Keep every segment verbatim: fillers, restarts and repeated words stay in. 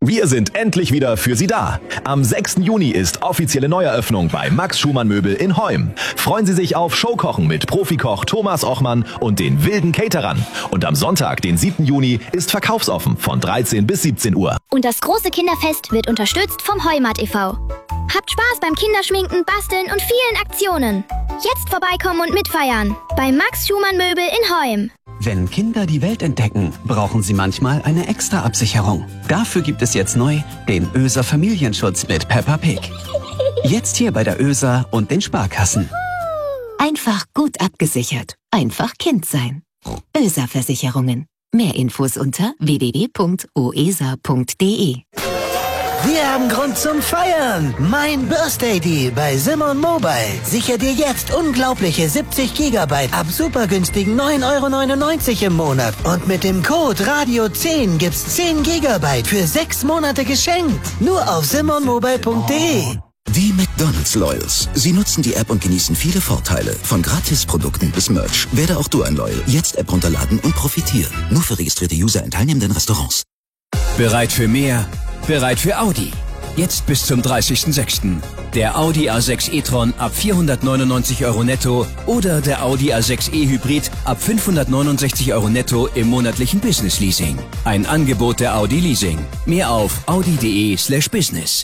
Wir sind endlich wieder für Sie da. Am sechsten Juni ist offizielle Neueröffnung bei Max Schumann Möbel in Heum. Freuen Sie sich auf Showkochen mit Profikoch Thomas Ochmann und den wilden Caterern. Und am Sonntag, den siebten Juni, ist verkaufsoffen von dreizehn bis siebzehn Uhr. Und das große Kinderfest wird unterstützt vom Heumat e V Habt Spaß beim Kinderschminken, Basteln und vielen Aktionen. Jetzt vorbeikommen und mitfeiern. Bei Max Schumann Möbel in Heum. Wenn Kinder die Welt entdecken, brauchen sie manchmal eine extra Absicherung. Dafür gibt es jetzt neu den Öser Familienschutz mit Peppa Pig. Jetzt hier bei der Öser und den Sparkassen. Einfach gut abgesichert. Einfach Kind sein. Öser Versicherungen. Mehr Infos unter w w w punkt o e s a punkt d e. Wir haben Grund zum Feiern. Mein Birthday Deal bei Simon Mobile. Sicher dir jetzt unglaubliche siebzig Gigabyte ab super günstigen neun Euro neunundneunzig im Monat. Und mit dem Code Radio zehn gibt's zehn Gigabyte für sechs Monate geschenkt. Nur auf simon mobile punkt d e. Die McDonald's Loyals. Sie nutzen die App und genießen viele Vorteile. Von Gratisprodukten bis Merch. Werde auch du ein Loyal. Jetzt App runterladen und profitieren. Nur für registrierte User in teilnehmenden Restaurants. Bereit für mehr? Bereit für Audi. Jetzt bis zum dreißigsten sechsten Der Audi A sechs e-tron ab vierhundertneunundneunzig Euro netto oder der Audi A sechs e Hybrid ab fünfhundertneunundsechzig Euro netto im monatlichen Business Leasing. Ein Angebot der Audi Leasing. Mehr auf audi punkt de slash business.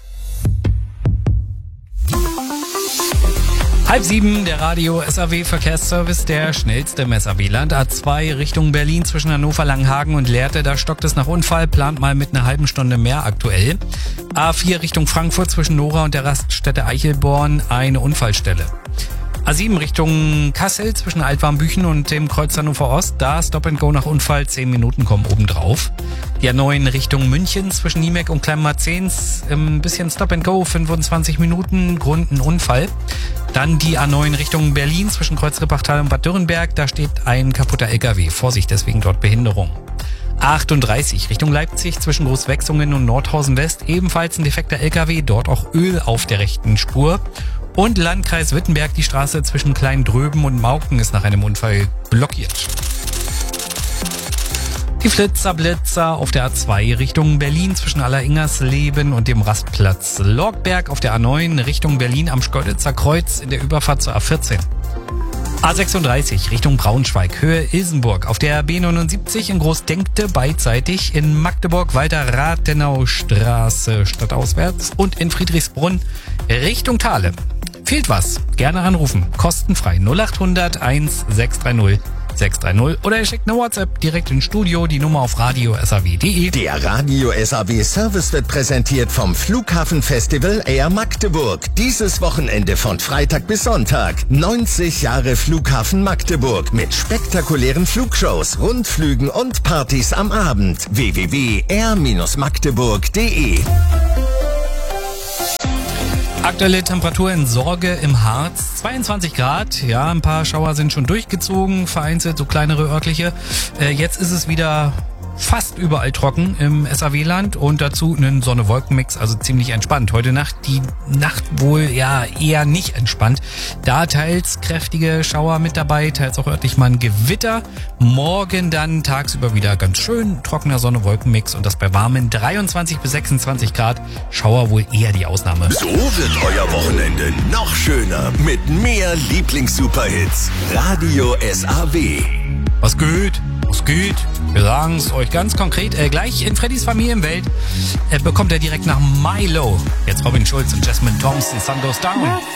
Halb sieben, der Radio S A W Verkehrsservice, der schnellste im S A W-Land. A zwei Richtung Berlin zwischen Hannover, Langenhagen und Lehrte, da stockt es nach Unfall, plant mal mit einer halben Stunde mehr aktuell. A vier Richtung Frankfurt zwischen Nora und der Raststätte Eichelborn, eine Unfallstelle. A sieben Richtung Kassel zwischen Altwarmbüchen und dem Kreuz Hannover Ost, da Stop and Go nach Unfall, zehn Minuten kommen obendrauf. Die A neun Richtung München zwischen Niemek und Kleinmarzens, ein bisschen Stop and Go, fünfundzwanzig Minuten, Grund ein Unfall. Dann die A neun Richtung Berlin zwischen Kreuz Rippachtal und Bad Dürrenberg, da steht ein kaputter L K W, Vorsicht, deswegen dort Behinderung. A achtunddreißig Richtung Leipzig zwischen Großwechsungen und Nordhausen West, ebenfalls ein defekter L K W, dort auch Öl auf der rechten Spur. Und Landkreis Wittenberg, die Straße zwischen Kleindröben und Mauken ist nach einem Unfall blockiert. Die Flitzer Blitzer auf der A zwei Richtung Berlin zwischen Alleringers-Leben und dem Rastplatz Lorgberg, auf der A neun Richtung Berlin am Schkeuditzer Kreuz in der Überfahrt zur A vierzehn. A sechsunddreißig Richtung Braunschweig, Höhe Ilsenburg, auf der B neunundsiebzig in Großdenkte beidseitig, in Magdeburg weiter Rathenaustraße stadtauswärts und in Friedrichsbrunn Richtung Thale. Fehlt was? Gerne anrufen. Kostenfrei null achthundert eins sechs drei null sechs drei null oder ihr schickt eine WhatsApp direkt ins Studio, die Nummer auf radio s a w punkt de. Der Radio S A W Service wird präsentiert vom Flughafenfestival Air Magdeburg. Dieses Wochenende von Freitag bis Sonntag. neunzig Jahre Flughafen Magdeburg mit spektakulären Flugshows, Rundflügen und Partys am Abend. w w w punkt air magdeburg punkt de. Aktuelle Temperatur in Sorge im Harz, zweiundzwanzig Grad. Ja, ein paar Schauer sind schon durchgezogen, vereinzelt so kleinere örtliche. Äh, jetzt ist es wieder fast überall trocken im S A W-Land und dazu einen Sonne-Wolken-Mix, also ziemlich entspannt. Heute Nacht, die Nacht wohl ja eher nicht entspannt. Da teils kräftige Schauer mit dabei, teils auch örtlich mal ein Gewitter. Morgen dann tagsüber wieder ganz schön trockener Sonne-Wolken-Mix und das bei warmen dreiundzwanzig bis sechsundzwanzig Grad. Schauer wohl eher die Ausnahme. So wird euer Wochenende noch schöner mit mehr Lieblings-Superhits. Radio S A W. Was geht? Was geht? Wir sagen es euch ganz konkret. Äh, gleich in Freddys Familienwelt äh, bekommt er direkt nach Milo. Jetzt Robin Schulz und Jasmine Thompson, Sun Goes Down.